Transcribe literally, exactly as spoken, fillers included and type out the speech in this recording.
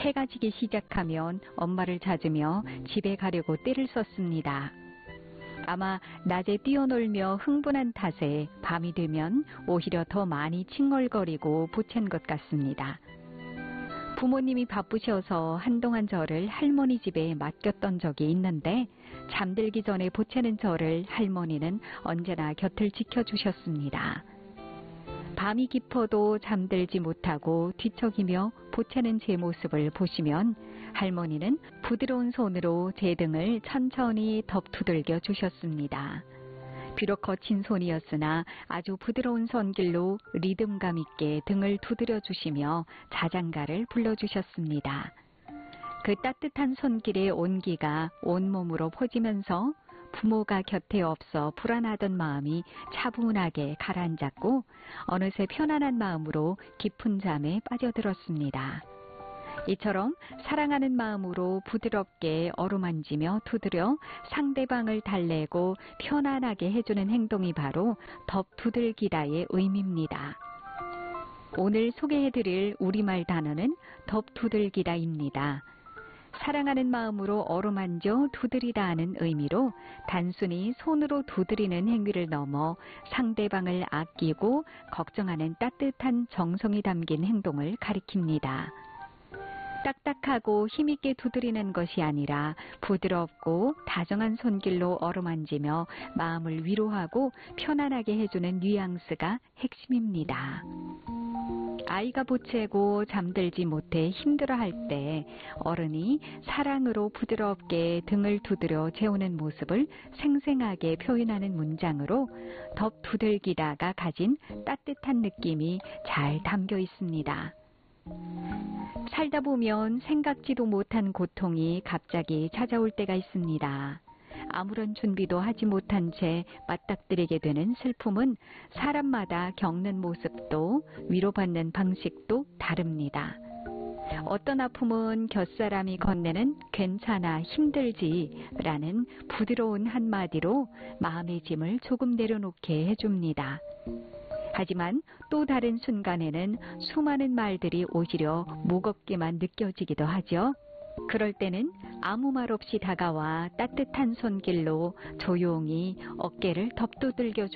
해가 지기 시작하면 엄마를 찾으며 집에 가려고 떼를 썼습니다. 아마 낮에 뛰어놀며 흥분한 탓에 밤이 되면 오히려 더 많이 칭얼거리고 보챈 것 같습니다. 부모님이 바쁘셔서 한동안 저를 할머니 집에 맡겼던 적이 있는데 잠들기 전에 보채는 저를 할머니는 언제나 곁을 지켜주셨습니다. 밤이 깊어도 잠들지 못하고 뒤척이며 보채는 제 모습을 보시면 할머니는 부드러운 손으로 제 등을 천천히 덮두들겨 주셨습니다. 비록 거친 손이었으나 아주 부드러운 손길로 리듬감 있게 등을 두드려 주시며 자장가를 불러주셨습니다. 그 따뜻한 손길의 온기가 온몸으로 퍼지면서 부모가 곁에 없어 불안하던 마음이 차분하게 가라앉았고 어느새 편안한 마음으로 깊은 잠에 빠져들었습니다. 이처럼 사랑하는 마음으로 부드럽게 어루만지며 두드려 상대방을 달래고 편안하게 해주는 행동이 바로 덮두들기다의 의미입니다. 오늘 소개해드릴 우리말 단어는 덮두들기다입니다. 사랑하는 마음으로 어루만져 두드리다 하는 의미로 단순히 손으로 두드리는 행위를 넘어 상대방을 아끼고 걱정하는 따뜻한 정성이 담긴 행동을 가리킵니다. 딱딱하고 힘있게 두드리는 것이 아니라 부드럽고 다정한 손길로 어루만지며 마음을 위로하고 편안하게 해주는 뉘앙스가 핵심입니다. 아이가 보채고 잠들지 못해 힘들어할 때 어른이 사랑으로 부드럽게 등을 두드려 재우는 모습을 생생하게 표현하는 문장으로 덮두들기다가 가진 따뜻한 느낌이 잘 담겨 있습니다. 살다 보면 생각지도 못한 고통이 갑자기 찾아올 때가 있습니다. 아무런 준비도 하지 못한 채 맞닥뜨리게 되는 슬픔은 사람마다 겪는 모습도 위로받는 방식도 다릅니다. 어떤 아픔은 곁사람이 건네는 괜찮아 힘들지 라는 부드러운 한마디로 마음의 짐을 조금 내려놓게 해줍니다. 하지만 또 다른 순간에는 수많은 말들이 오히려 무겁게만 느껴지기도 하죠. 그럴 때는 아무 말 없이 다가와 따뜻한 손길로 조용히 어깨를 덮두들겨